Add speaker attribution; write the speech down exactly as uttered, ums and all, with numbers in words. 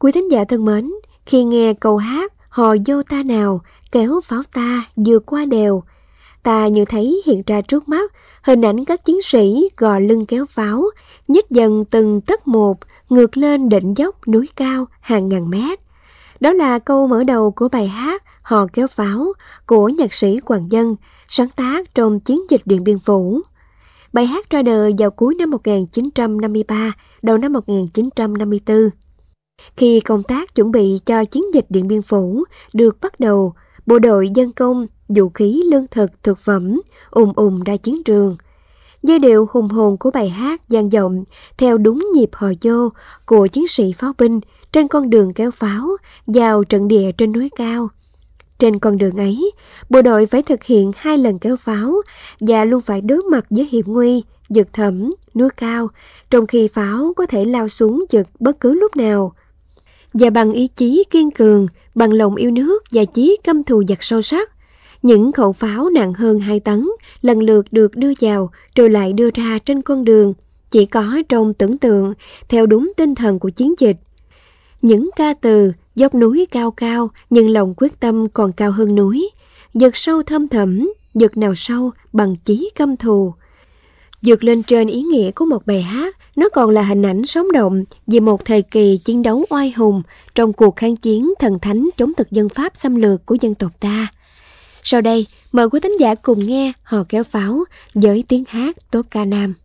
Speaker 1: Quý thính giả thân mến, khi nghe câu hát hò vô ta nào, kéo pháo ta vượt qua đèo, ta như thấy hiện ra trước mắt hình ảnh các chiến sĩ gò lưng kéo pháo, nhích dần từng tấc một, ngược lên đỉnh dốc núi cao hàng ngàn mét. Đó là câu mở đầu của bài hát Hò kéo pháo của nhạc sĩ Hoàng Vân, sáng tác trong chiến dịch Điện Biên Phủ. Bài hát ra đời vào cuối năm một nghìn chín trăm năm mươi ba, đầu năm một nghìn chín trăm năm mươi tư. Khi công tác chuẩn bị cho chiến dịch Điện Biên Phủ được bắt đầu, bộ đội dân công, vũ khí lương thực, thực phẩm ùm ùm ra chiến trường. Giai điệu hùng hồn của bài hát vang vọng theo đúng nhịp hò vô của chiến sĩ pháo binh trên con đường kéo pháo vào trận địa trên núi cao. Trên con đường ấy, bộ đội phải thực hiện hai lần kéo pháo và luôn phải đối mặt với hiểm nguy, vực thẳm, núi cao, trong khi pháo có thể lao xuống giật bất cứ lúc nào. Và bằng ý chí kiên cường, bằng lòng yêu nước và chí căm thù giặc sâu sắc, những khẩu pháo nặng hơn hai tấn lần lượt được đưa vào rồi lại đưa ra trên con đường, chỉ có trong tưởng tượng theo đúng tinh thần của chiến dịch. Những ca từ dốc núi cao cao nhưng lòng quyết tâm còn cao hơn núi, vực sâu thâm thẳm, vực nào sâu bằng chí căm thù. Vượt lên trên ý nghĩa của một bài hát, nó còn là hình ảnh sống động về một thời kỳ chiến đấu oai hùng trong cuộc kháng chiến thần thánh chống thực dân Pháp xâm lược của dân tộc ta. Sau đây, mời quý thính giả cùng nghe Hò kéo pháo với tiếng hát Tốt Ca Nam.